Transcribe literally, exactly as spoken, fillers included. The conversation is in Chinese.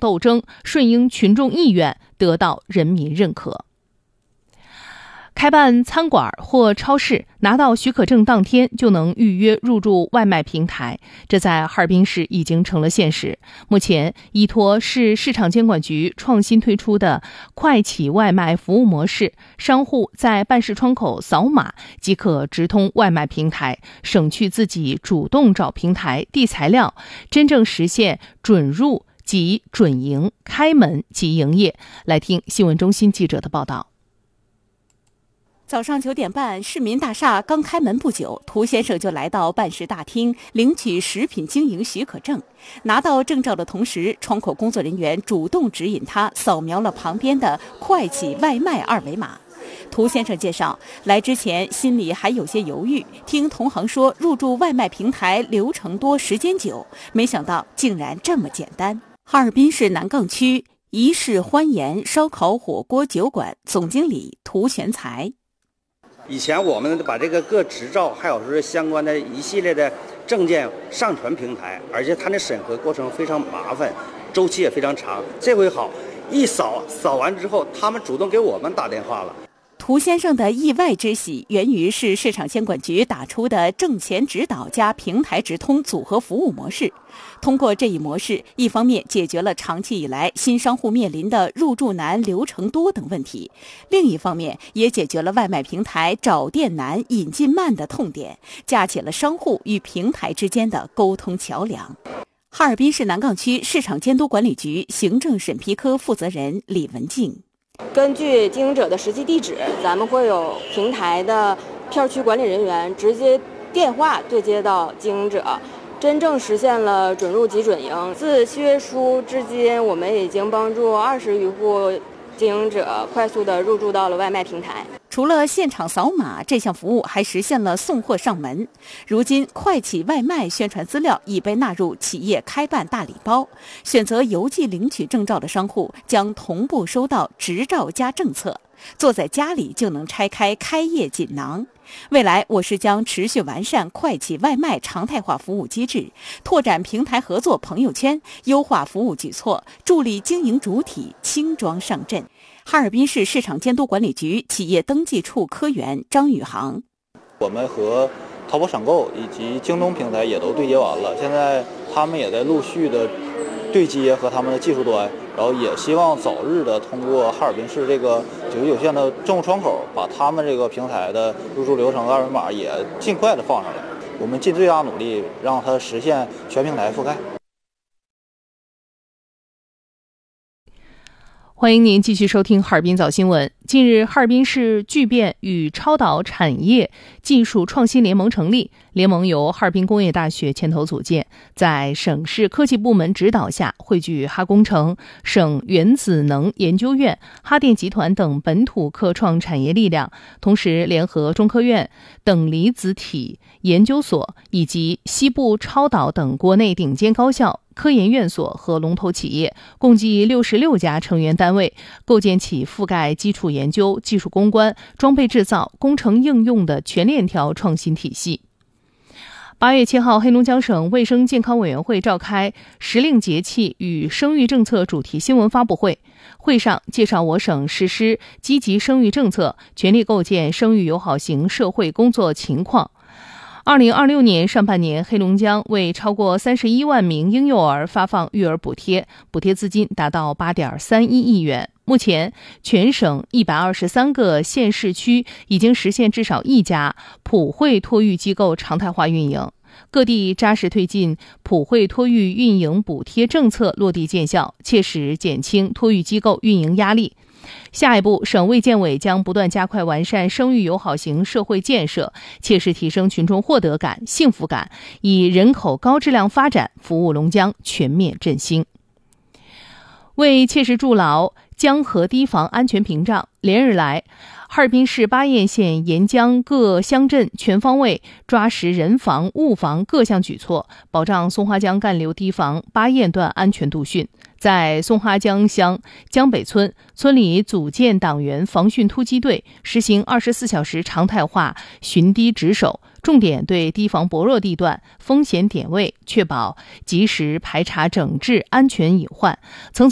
斗争，顺应群众意愿，得到人民认可。开办餐馆或超市，拿到许可证当天就能预约入驻外卖平台，这在哈尔滨市已经成了现实。目前，依托市市场监管局创新推出的快企外卖服务模式，商户在办事窗口扫码即可直通外卖平台，省去自己主动找平台递材料，真正实现准入及准营、开门及营业。来听新闻中心记者的报道。 早上九点半，市民大厦刚开门不久，涂先生就来到办事大厅领取食品经营许可证。拿到证照的同时，窗口工作人员主动指引他扫描了旁边的快企外卖二维码。涂先生介绍，来之前心里还有些犹豫，听同行说入驻外卖平台流程多时间久，没想到竟然这么简单。哈尔滨市南岗区一世欢颜烧烤火锅酒馆总经理涂全才。 以前我们把这个各执照还有说相关的一系列的证件上传平台，而且它的审核过程非常麻烦，周期也非常长。这回好，一扫扫完之后，他们主动给我们打电话了。 涂先生的意外之喜源于市市场监管局打出的证前指导加平台直通组合服务模式。通过这一模式，一方面解决了长期以来新商户面临的入驻难、流程多等问题，另一方面也解决了外卖平台找店难、引进慢的痛点，架起了商户与平台之间的沟通桥梁。哈尔滨市南岗区市场监督管理局行政审批科负责人李文静。 根据经营者的实际地址，咱们会有平台的片区管理人员直接电话对接到经营者，真正实现了准入及准营。自七月初至今，我们已经帮助二十余户经营者快速的入驻到了外卖平台。 除了现场扫码，这项服务还实现了送货上门。如今，快企外卖宣传资料已被纳入企业开办大礼包，选择邮寄领取证照的商户将同步收到执照加政策，坐在家里就能拆开开业锦囊。未来，我市将持续完善快企外卖常态化服务机制，拓展平台合作朋友圈，优化服务举措，助力经营主体轻装上阵。哈尔滨市市场监督管理局企业登记处科员张宇航： 我们和淘宝闪购以及京东平台也都对接完了，现在他们也在陆续的对接和他们的技术端，然后也希望早日的通过哈尔滨市这个九十九线的政务窗口，把他们这个平台的入驻流程二维码也尽快的放上来。我们尽最大努力让它实现全平台覆盖。 欢迎您继续收听哈尔滨早新闻。近日，哈尔滨市聚变与超导产业技术创新联盟成立，联盟由哈尔滨工业大学牵头组建，在省市科技部门指导下，汇聚哈工程、省原子能研究院、哈电集团等本土科创产业力量，同时联合中科院等离子体研究所以及西部超导等国内顶尖高校、科研院所和龙头企业，共计六十六家成员单位，构建起覆盖基础研究、技术攻关、装备制造、工程应用的全链条创新体系。八月七号，黑龙江省卫生健康委员会召开时令节气与生育政策主题新闻发布会，会上介绍我省实施积极生育政策，全力构建生育友好型社会工作情况。二零二六年上半年，黑龙江为超过三十一万名婴幼儿发放育儿补贴，补贴资金达到八点三一亿元。目前，全省一百二十三个县市区已经实现至少一家普惠托育机构常态化运营。各地扎实推进普惠托育运营补贴政策落地见效，切实减轻托育机构运营压力。下一步，省卫健委将不断加快完善生育友好型社会建设，切实提升群众获得感、幸福感，以人口高质量发展服务龙江全面振兴。为切实筑牢江河堤防安全屏障，连日来，哈尔滨市巴彦县沿江各乡镇全方位抓实人防、物防各项举措，保障松花江干流堤防巴彦段安全度汛。在松花江乡江北村，村里组建党员防汛突击队，实行二十四小时常态化巡堤值守，重点对堤防薄弱地段、风险点位确保及时排查整治安全隐患，层层